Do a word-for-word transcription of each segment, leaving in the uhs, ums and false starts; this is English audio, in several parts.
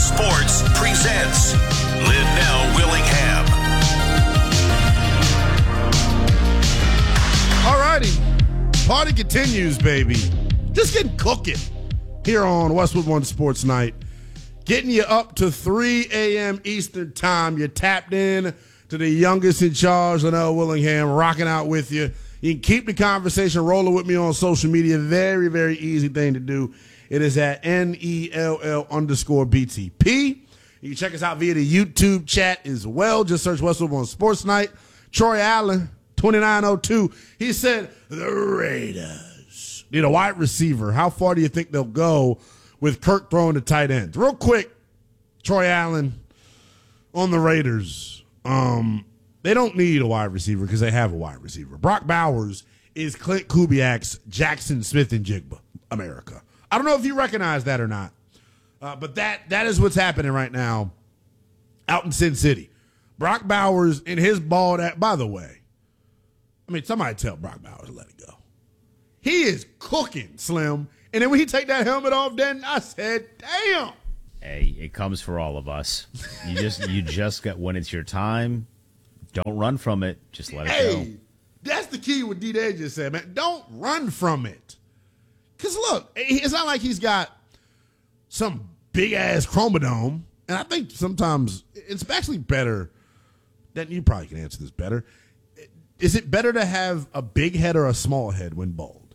Sports presents Linnell Willingham. All righty. Party continues, baby. Just getting cooking here on Westwood One Sports Night. Getting you up to three a.m. Eastern Time. You're tapped in to the youngest in charge, Linnell Willingham, rocking out with you. You can keep the conversation rolling with me on social media. Very, very easy thing to do. It is at N E L L underscore B T P. You can check us out via the YouTube chat as well. Just search Westwood One Sports Night. Troy Allen, twenty-nine oh two. He said, the Raiders need a wide receiver. How far do you think they'll go with Kirk throwing the tight ends? Real quick, Troy Allen on the Raiders. Um, they don't need a wide receiver because they have a wide receiver. Brock Bowers is Clint Kubiak's Jackson Smith and Jigba America. I don't know if you recognize that or not, uh, but that that is what's happening right now out in Sin City. Brock Bowers in his bald ass, by the way, I mean, somebody tell Brock Bowers to let it go. He is cooking, Slim. And then when he take that helmet off, then I said, damn. Hey, it comes for all of us. You just you just got, when it's your time, don't run from it. Just let it hey, go. That's the key what D-Day just said, man. Don't run from it. Because, look, it's not like he's got some big-ass chromodome. And I think sometimes it's actually better. That you probably can answer this better. Is it better to have a big head or a small head when bald?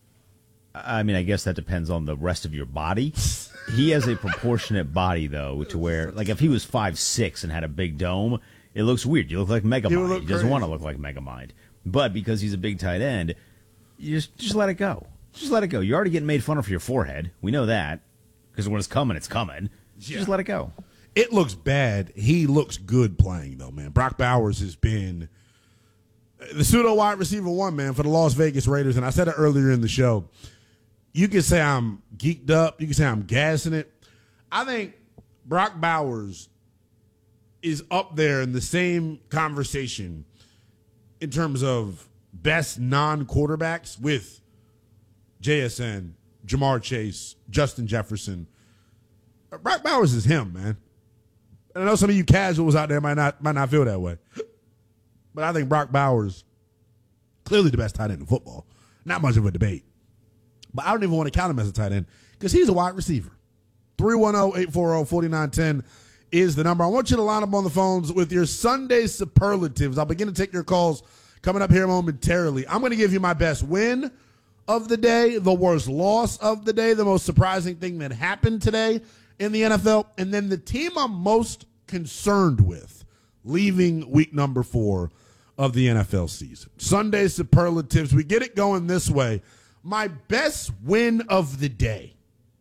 I mean, I guess that depends on the rest of your body. He has a proportionate body, though, to where, like, if he was five six and had a big dome, it looks weird. You look like Megamind. Look he doesn't crazy. want to look like Megamind. But because he's a big tight end, you just, just let it go. Just let it go. You're already getting made fun of for your forehead. We know that. Because when it's coming, it's coming. Yeah. Just let it go. It looks bad. He looks good playing, though, man. Brock Bowers has been the pseudo wide receiver one, man, for the Las Vegas Raiders. And I said it earlier in the show. You can say I'm geeked up. You can say I'm gassing it. I think Brock Bowers is up there in the same conversation in terms of best non-quarterbacks with J S N, Jamar Chase, Justin Jefferson. Brock Bowers is him, man. And I know some of you casuals out there might not might not feel that way. But I think Brock Bowers, clearly the best tight end in football. Not much of a debate. But I don't even want to count him as a tight end because he's a wide receiver. three one zero, eight four zero, four nine one zero is the number. I want you to line up on the phones with your Sunday superlatives. I'll begin to take your calls coming up here momentarily. I'm going to give you my best win of the day, the worst loss of the day, the most surprising thing that happened today in the N F L, and then the team I'm most concerned with leaving week number four of the N F L season. Sunday superlatives. We get it going this way. My best win of the day.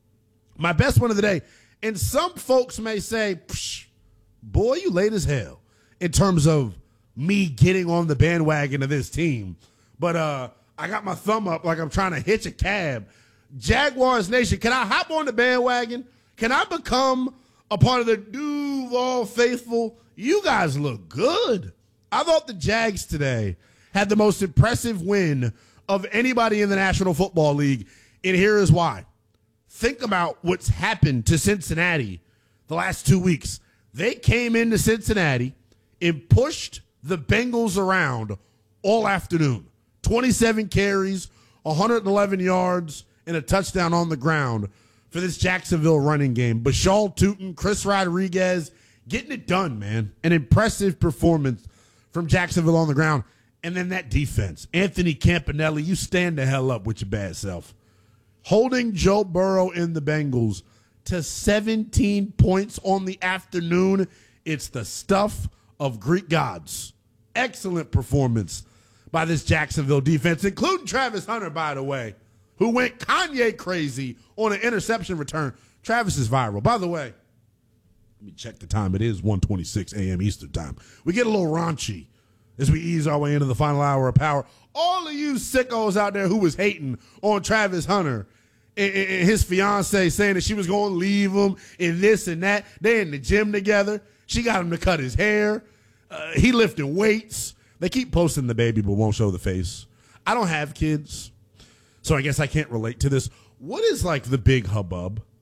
My best win of the day. And some folks may say, Psh, boy, you late as hell in terms of me getting on the bandwagon of this team. But uh, I got my thumb up like I'm trying to hitch a cab. Jaguars Nation, can I hop on the bandwagon? Can I become a part of the Duval faithful? You guys look good. I thought the Jags today had the most impressive win of anybody in the National Football League, and here is why. Think about what's happened to Cincinnati the last two weeks. They came into Cincinnati and pushed the Bengals around all afternoon. twenty-seven carries, one hundred eleven yards, and a touchdown on the ground for this Jacksonville running game. Bashal Tutin, Chris Rodriguez, getting it done, man. An impressive performance from Jacksonville on the ground. And then that defense. Anthony Campanelli, you stand the hell up with your bad self. Holding Joe Burrow in the Bengals to seventeen points on the afternoon. It's the stuff of Greek gods. Excellent performance by this Jacksonville defense, including Travis Hunter, by the way, who went Kanye crazy on an interception return. Travis is viral. By the way, let me check the time. It is one twenty-six a.m. Eastern time. We get a little raunchy as we ease our way into the final hour of power. All of you sickos out there who was hating on Travis Hunter and, and his fiance saying that she was going to leave him and this and that. They in the gym together. She got him to cut his hair. Uh, he lifting weights. They keep posting the baby but won't show the face. I don't have kids, so I guess I can't relate to this. What is like the big hubbub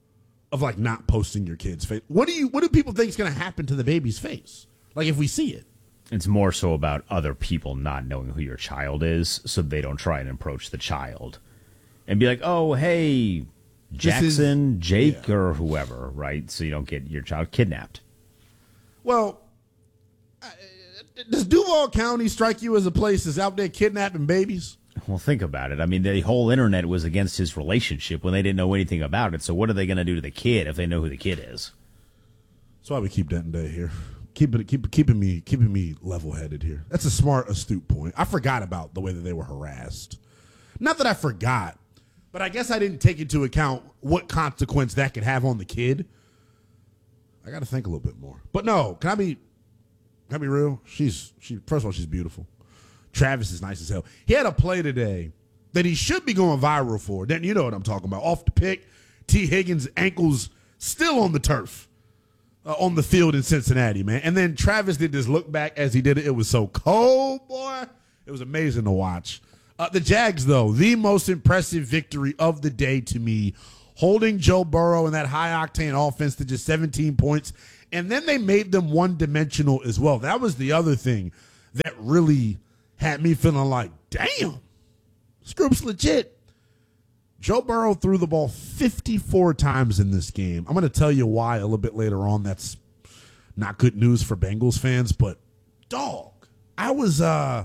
of like not posting your kid's face. What do you what do people think is going to happen to the baby's face? Like if we see it. It's more so about other people not knowing who your child is, so they don't try and approach the child and be like, "Oh, hey, Jackson, is, Jake, yeah. or whoever," right? So you don't get your child kidnapped. Well, uh, does Duval County strike you as a place that's out there kidnapping babies? Well, think about it. I mean, the whole internet was against his relationship when they didn't know anything about it. So what are they going to do to the kid if they know who the kid is? That's why we keep Denton Day here. Keep it, keep keeping me, keeping me level-headed here. That's a smart, astute point. I forgot about the way that they were harassed. Not that I forgot, but I guess I didn't take into account what consequence that could have on the kid. I got to think a little bit more. But no, can I be, can I be real? She's she. First of all, she's beautiful. Travis is nice as hell. He had a play today that he should be going viral for. Then you know what I'm talking about. Off the pick, T. Higgins' ankles still on the turf. Uh, on the field in Cincinnati, man. And then Travis did this look back as he did it. It was so cold, boy. It was amazing to watch. Uh, the Jags, though, the most impressive victory of the day to me, holding Joe Burrow and that high-octane offense to just seventeen points. And then they made them one-dimensional as well. That was the other thing that really had me feeling like, damn, this group's legit. Joe Burrow threw the ball fifty-four times in this game. I'm going to tell you why a little bit later on. That's not good news for Bengals fans, but dog, I was uh,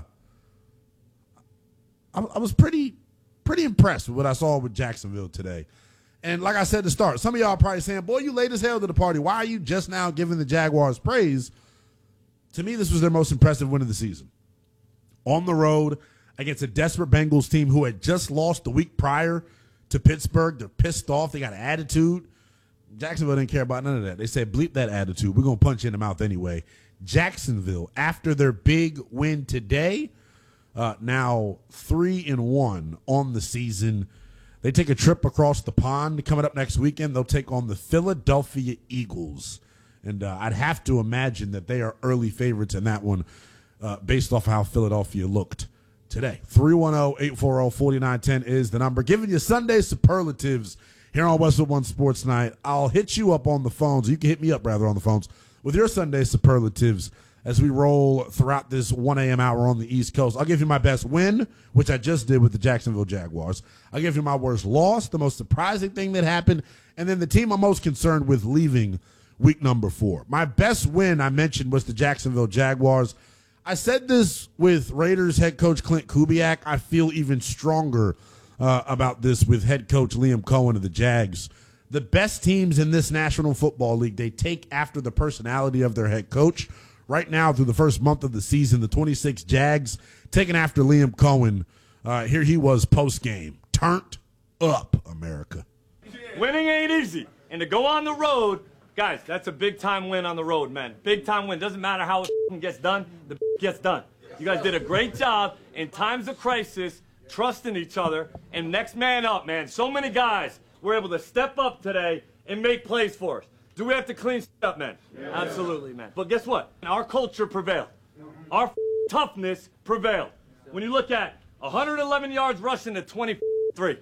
I, I was pretty pretty impressed with what I saw with Jacksonville today. And like I said to start, some of y'all are probably saying, boy, you late as hell to the party. Why are you just now giving the Jaguars praise? To me, this was their most impressive win of the season. On the road against a desperate Bengals team who had just lost the week prior to Pittsburgh. They're pissed off. They got an attitude. Jacksonville didn't care about none of that. They said, bleep that attitude. We're going to punch you in the mouth anyway. Jacksonville, after their big win today, uh, now three and one on the season. They take a trip across the pond. Coming up next weekend, they'll take on the Philadelphia Eagles. And uh, I'd have to imagine that they are early favorites in that one uh, based off how Philadelphia looked today. three one zero, eight four zero, four nine one zero is the number. Giving you Sunday superlatives here on Westwood One Sports Night. I'll hit you up on the phones. You can hit me up, rather, on the phones with your Sunday superlatives as we roll throughout this one a.m. hour on the East Coast. I'll give you my best win, which I just did with the Jacksonville Jaguars. I'll give you my worst loss, the most surprising thing that happened, and then the team I'm most concerned with leaving week number four. My best win, I mentioned, was the Jacksonville Jaguars. I said this with Raiders head coach Clint Kubiak. I feel even stronger uh, about this with head coach Liam Cohen of the Jags. The best teams in this National Football League, they take after the personality of their head coach. Right now, through the first month of the season, the twenty-six Jags taking after Liam Cohen. Uh, here he was post-game. Turned up, America. Winning ain't easy. And to go on the road, guys, that's a big-time win on the road, man. Big-time win. Doesn't matter how it gets done, the gets done. You guys did a great job in times of crisis, trusting each other, and next man up, man. So many guys were able to step up today and make plays for us. Do we have to clean up, man? Yeah. Absolutely, man. But guess what? Our culture prevailed. Our toughness prevailed. When you look at one hundred eleven yards rushing to twenty-three.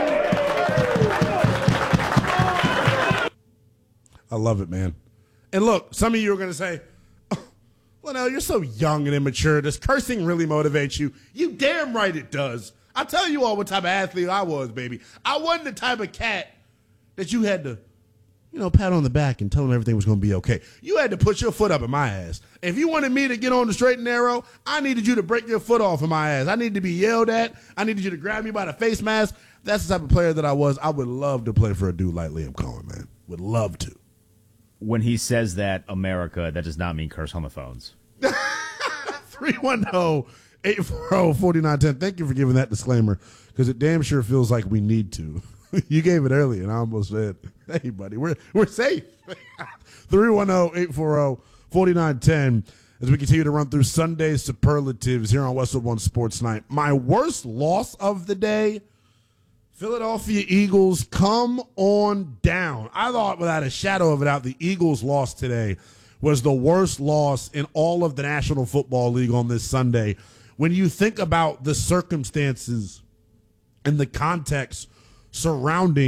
I love it, man. And look, some of you are going to say, oh, well, no, you're so young and immature. Does cursing really motivate you? You damn right it does. I tell you all what type of athlete I was, baby. I wasn't the type of cat that you had to, you know, pat on the back and tell them everything was going to be okay. You had to put your foot up in my ass. If you wanted me to get on the straight and narrow, I needed you to break your foot off in my ass. I needed to be yelled at. I needed you to grab me by the face mask. That's the type of player that I was. I would love to play for a dude like Liam Cohen, man. Would love to. When he says that, America, that does not mean curse on the phones. three one zero, eight four zero, four nine one zero. Thank you for giving that disclaimer, because it damn sure feels like we need to. You gave it early, and I almost said, hey, buddy, we're we're safe. three one zero, eight four zero, four nine one zero as we continue to run through Sunday superlatives here on Westwood One Sports Night. My worst loss of the day, Philadelphia Eagles, come on down. I thought without a shadow of a doubt the Eagles' loss today was the worst loss in all of the National Football League on this Sunday. When you think about the circumstances and the context surrounding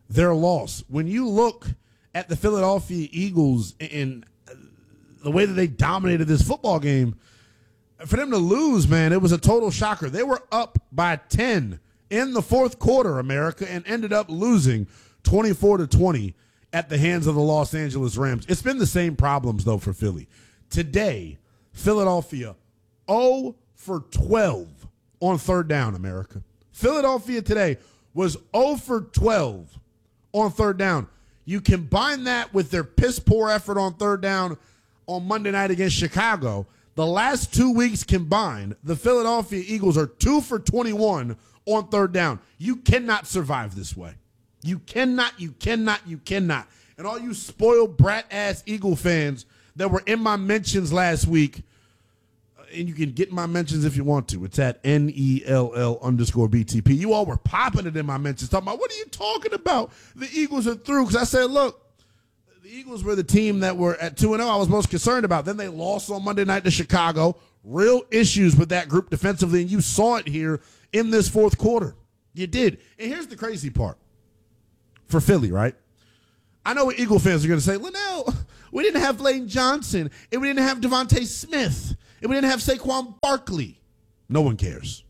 their loss. When you look at the Philadelphia Eagles and the way that they dominated this football game, for them to lose, man, it was a total shocker. They were up by ten in the fourth quarter, America, and ended up losing twenty-four to twenty at the hands of the Los Angeles Rams. It's been the same problems, though, for Philly. Today, Philadelphia zero for twelve on third down, America. Philadelphia today was zero for twelve on third down. You combine that with their piss-poor effort on third down on Monday night against Chicago. The last two weeks combined, the Philadelphia Eagles are two for twenty-one on third down. You cannot survive this way. You cannot, you cannot, you cannot. And all you spoiled brat-ass Eagle fans that were in my mentions last week, and you can get my mentions if you want to. It's at N E L L underscore B T P. You all were popping it in my mentions, talking about, what are you talking about? The Eagles are through. Because I said, look, the Eagles were the team that were at two and oh I was most concerned about. Then they lost on Monday night to Chicago. Real issues with that group defensively, and you saw it here in this fourth quarter. You did. And here's the crazy part for Philly, right? I know what Eagle fans are going to say, Linnell, we didn't have Lane Johnson, and we didn't have Devontae Smith, and we didn't have Saquon Barkley. No one cares.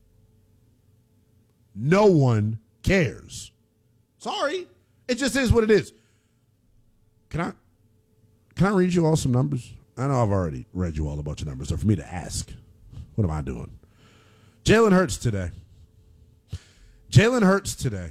No one cares. Sorry. It just is what it is. Can I can I read you all some numbers? I know I've already read you all a bunch of numbers. So for me to ask, what am I doing? Jalen Hurts today. Jalen Hurts today.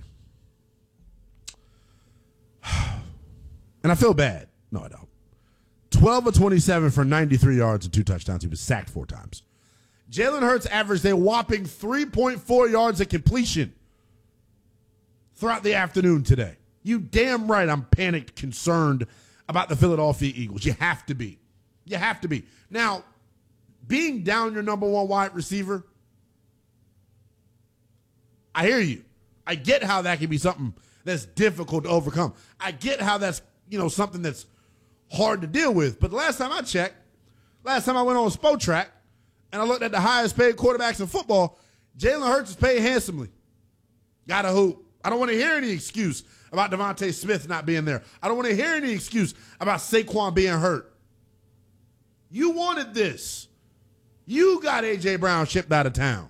And I feel bad. No, I don't. twelve of twenty-seven for ninety-three yards and two touchdowns. He was sacked four times. Jalen Hurts averaged a whopping three point four yards of completion throughout the afternoon today. You damn right I'm panicked, concerned about the Philadelphia Eagles. You have to be. You have to be. Now, being down your number one wide receiver, I hear you. I get how that can be something that's difficult to overcome. I get how that's, you know, something that's hard to deal with. But the last time I checked, last time I went on Spotrac and I looked at the highest paid quarterbacks in football, Jalen Hurts is paid handsomely. Gotta hoop. I don't want to hear any excuse about Devontae Smith not being there. I don't want to hear any excuse about Saquon being hurt. You wanted this. You got A J. Brown shipped out of town.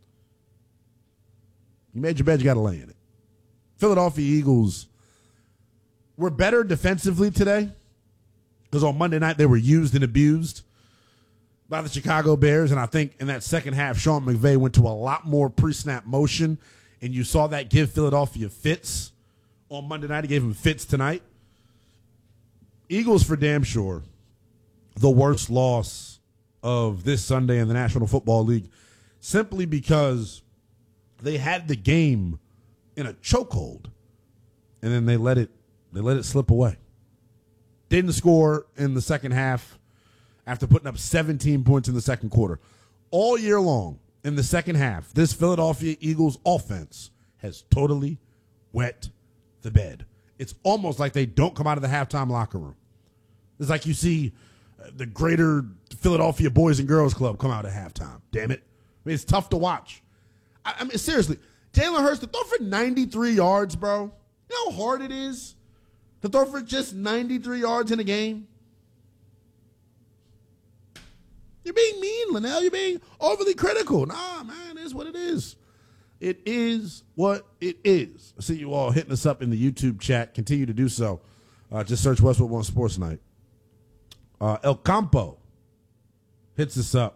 You made your bed, you got to lay in it. Philadelphia Eagles were better defensively today because on Monday night they were used and abused by the Chicago Bears, and I think in that second half, Sean McVay went to a lot more pre-snap motion, and you saw that give Philadelphia fits on Monday night. He gave them fits tonight. Eagles for damn sure the worst loss of this Sunday in the National Football League simply because they had the game in a chokehold, and then they let it they let it slip away. Didn't score in the second half after putting up seventeen points in the second quarter. All year long in the second half, this Philadelphia Eagles offense has totally wet the bed. It's almost like they don't come out of the halftime locker room. It's like you see the greater Philadelphia Boys and Girls Club come out at halftime. Damn it. I mean, it's tough to watch. I, I mean, seriously, Jalen Hurts to throw for ninety-three yards, bro. You know how hard it is to throw for just ninety-three yards in a game? You're being mean, Linnell. You're being overly critical. Nah, man, it is what it is. It is what it is. I see you all hitting us up in the YouTube chat. Continue to do so. Uh, just search Westwood One Sports Night. Uh, El Campo hits us up.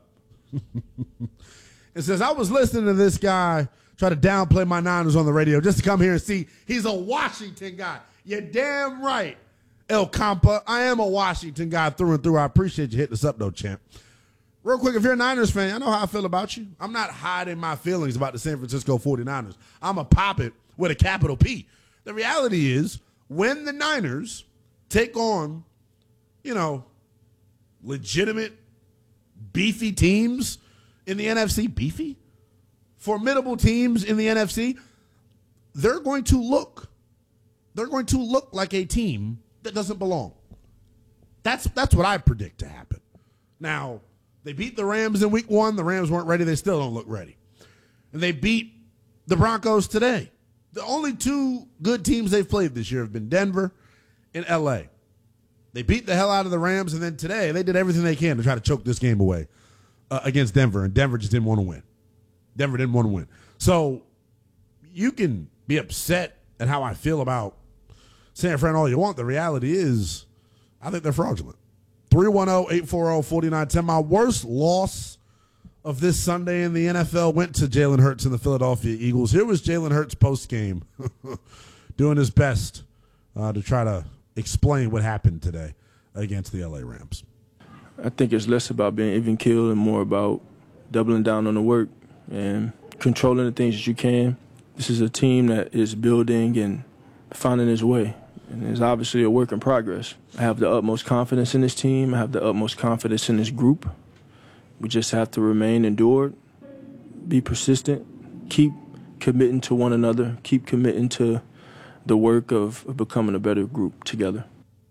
It says, I was listening to this guy try to downplay my Niners on the radio just to come here and see he's a Washington guy. You're damn right, El Campo. I am a Washington guy through and through. I appreciate you hitting us up, though, champ. Real quick, if you're a Niners fan, I know how I feel about you. I'm not hiding my feelings about the San Francisco forty-niners. I'm a pop it with a capital P. The reality is, when the Niners take on, you know, legitimate, beefy teams in the N F C, beefy? Formidable teams in the N F C, they're going to look, they're going to look like a team that doesn't belong. That's, that's what I predict to happen. Now, they beat the Rams in week one. The Rams weren't ready. They still don't look ready. And they beat the Broncos today. The only two good teams they've played this year have been Denver and L A. They beat the hell out of the Rams, and then today they did everything they can to try to choke this game away uh, against Denver, and Denver just didn't want to win. Denver didn't want to win. So you can be upset at how I feel about San Fran all you want. The reality is I think they're fraudulent. three one zero, eight four zero, four nine one zero. My worst loss of this Sunday in the N F L went to Jalen Hurts and the Philadelphia Eagles. Here was Jalen Hurts post-game doing his best uh, to try to explain what happened today against the L A Rams. I think it's less about being even killed and more about doubling down on the work and controlling the things that you can. This is a team that is building and finding its way, and it's obviously a work in progress. I have the utmost confidence in this team. I have the utmost confidence in this group. We just have to remain endured, be persistent, keep committing to one another, keep committing to the work of, of becoming a better group together.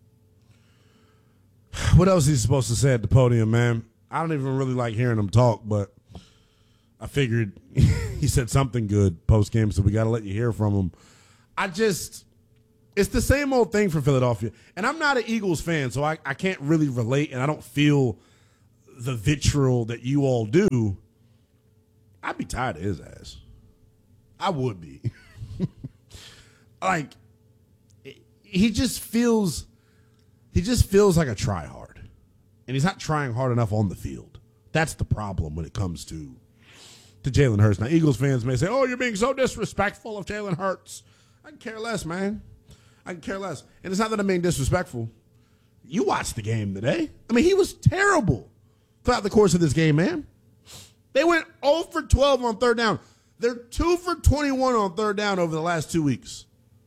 What else is he supposed to say at the podium, man? I don't even really like hearing him talk, but I figured he said something good post-game, so we got to let you hear from him. I just, it's the same old thing for Philadelphia. And I'm not an Eagles fan, so I, I can't really relate, and I don't feel the vitriol that you all do. I'd be tired of his ass. I would be. Like, he just feels, he just feels like a try-hard. And he's not trying hard enough on the field. That's the problem when it comes to, to Jalen Hurts. Now, Eagles fans may say, oh, you're being so disrespectful of Jalen Hurts. I can care less, man. I can care less. And it's not that I'm being disrespectful. You watched the game today. I mean, he was terrible throughout the course of this game, man. They went zero for twelve on third down. They're two for twenty-one on third down over the last two weeks.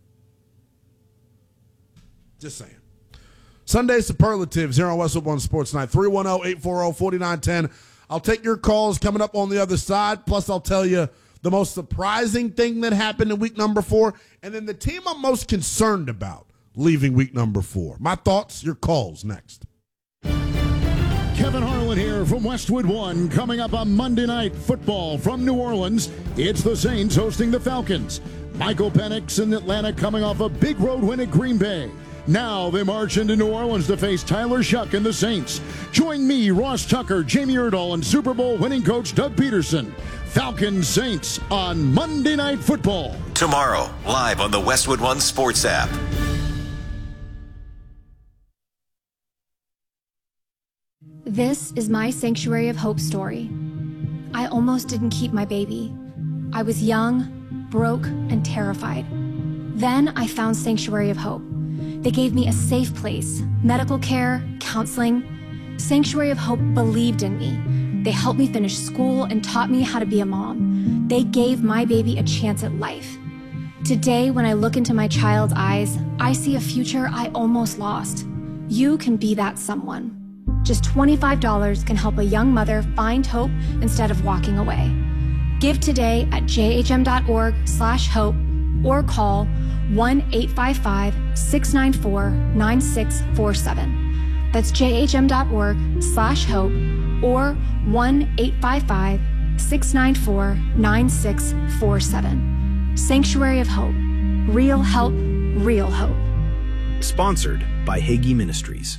Just saying. Sunday Superlatives here on Westwood One Sports Night. three one zero, eight four zero, four nine one zero. I'll take your calls coming up on the other side. Plus, I'll tell you the most surprising thing that happened in week number four, and then the team I'm most concerned about leaving week number four. My thoughts, your calls next. Kevin Harlan here from Westwood One. Coming up on Monday Night Football from New Orleans, it's the Saints hosting the Falcons. Michael Penix in Atlanta coming off a big road win at Green Bay. Now they march into New Orleans to face Tyler Shuck and the Saints. Join me, Ross Tucker, Jamie Erdahl, and Super Bowl winning coach Doug Peterson. Falcons Saints on Monday Night Football. Tomorrow, live on the Westwood One Sports app. This is my Sanctuary of Hope story. I almost didn't keep my baby. I was young, broke, and terrified. Then I found Sanctuary of Hope. They gave me a safe place, medical care, counseling. Sanctuary of Hope believed in me. They helped me finish school and taught me how to be a mom. They gave my baby a chance at life. Today, when I look into my child's eyes, I see a future I almost lost. You can be that someone. Just twenty-five dollars can help a young mother find hope instead of walking away. Give today at jhm.org slash hope or call one eight five five, six nine four, nine six four seven. That's jhm.org slash hope or one eight five five, six nine four, nine six four seven. Sanctuary of Hope. Real help, real hope. Sponsored by Hagee Ministries.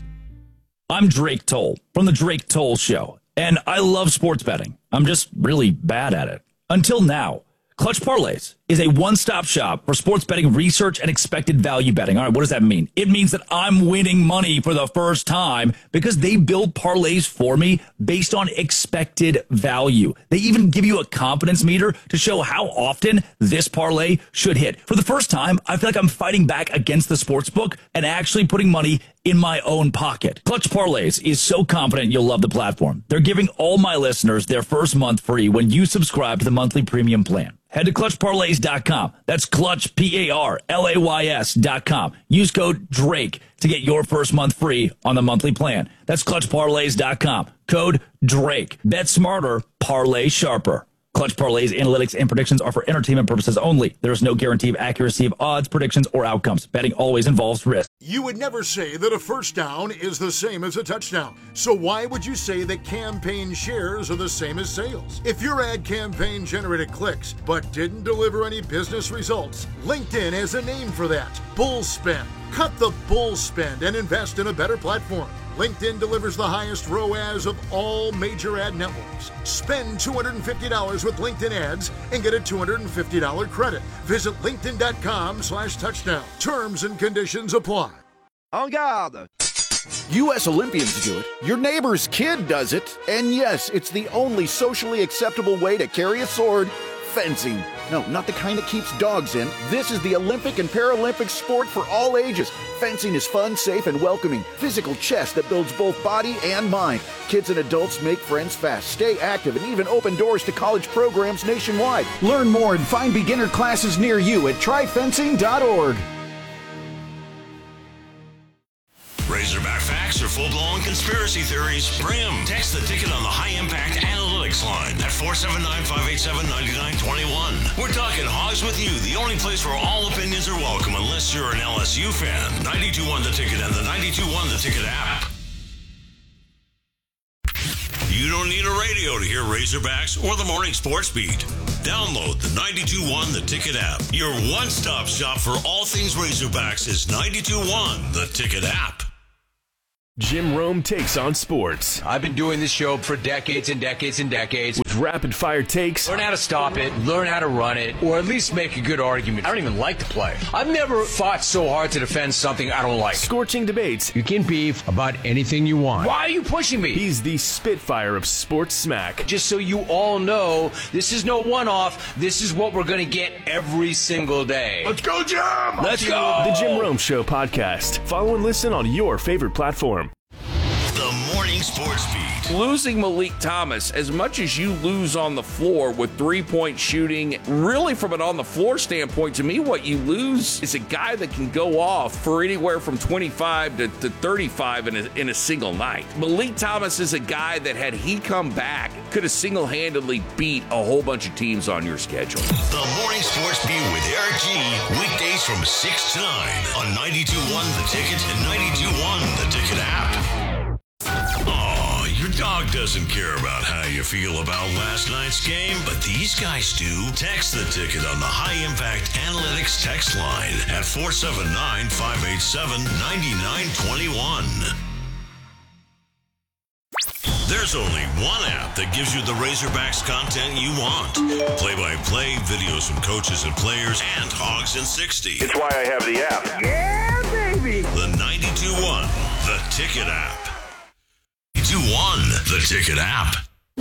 I'm Drake Toll from The Drake Toll Show, and I love sports betting. I'm just really bad at it. Until now. Clutch Parlays is a one-stop shop for sports betting research and expected value betting. All right, what does that mean? It means that I'm winning money for the first time because they build parlays for me based on expected value. They even give you a confidence meter to show how often this parlay should hit. For the first time, I feel like I'm fighting back against the sportsbook and actually putting money in my own pocket. Clutch Parlays is so confident you'll love the platform. They're giving all my listeners their first month free when you subscribe to the monthly premium plan. Head to clutch parlays dot com. That's Clutch, P A R L A Y S dot com. Use code DRAKE to get your first month free on the monthly plan. That's clutch parlays dot com. Code DRAKE. Bet smarter, parlay sharper. Clutch Parlays, analytics, and predictions are for entertainment purposes only. There is no guarantee of accuracy of odds, predictions, or outcomes. Betting always involves risk. You would never say that a first down is the same as a touchdown. So why would you say that campaign shares are the same as sales? If your ad campaign generated clicks but didn't deliver any business results, LinkedIn has a name for that: bull spend. Cut the bull spend and invest in a better platform. LinkedIn delivers the highest R O A S of all major ad networks. Spend two hundred fifty dollars with LinkedIn ads and get a two hundred fifty dollars credit. Visit linkedin.com slash touchdown. Terms and conditions apply. En garde! U S Olympians do it, your neighbor's kid does it, and yes, it's the only socially acceptable way to carry a sword: fencing. No, not the kind that keeps dogs in. This is the Olympic and Paralympic sport for all ages. Fencing is fun, safe, and welcoming. Physical chess that builds both body and mind. Kids and adults make friends fast, stay active, and even open doors to college programs nationwide. Learn more and find beginner classes near you at try fencing dot org. Razorback facts or full-blown conspiracy theories? Bring them. Text the ticket on the high-impact analytics line at four seven nine, five eight seven, nine nine two one. We're talking Hogs with You, the only place where all opinions are welcome unless you're an L S U fan. ninety-two point one The Ticket and the ninety-two point one The Ticket app. You don't need a radio to hear Razorbacks or the Morning Sports Beat. Download the ninety-two point one The Ticket app. Your one-stop shop for all things Razorbacks is ninety-two point one The Ticket app. Jim Rome takes on sports. I've been doing this show for decades and decades and decades. With rapid-fire takes. Learn how to stop it, learn how to run it, or at least make a good argument. I don't even like the play. I've never fought so hard to defend something I don't like. Scorching debates. You can beef about anything you want. Why are you pushing me? He's the Spitfire of sports smack. Just so you all know, this is no one-off. This is what we're going to get every single day. Let's go, Jim! Let's go! The Jim Rome Show podcast. Follow and listen on your favorite platform. The Morning Sports Beat. Losing Malik Thomas, as much as you lose on the floor with three-point shooting, really from an on-the-floor standpoint, to me what you lose is a guy that can go off for anywhere from twenty-five to, to thirty-five in a, in a single night. Malik Thomas is a guy that, had he come back, could have single-handedly beat a whole bunch of teams on your schedule. The Morning Sports Beat with Eric G. Weekdays from six to nine on ninety-two point one The Ticket and ninety-two point one The Ticket app. Oh, your dog doesn't care about how you feel about last night's game, but these guys do. Text the ticket on the High Impact Analytics text line at four seven nine, five eight seven, nine nine two one. There's only one app that gives you the Razorbacks content you want. Play-by-play, videos from coaches and players, and Hogs in sixty. It's why I have the app. Yeah, baby! The ninety-two point one The Ticket app. ninety-two point one The Ticket app.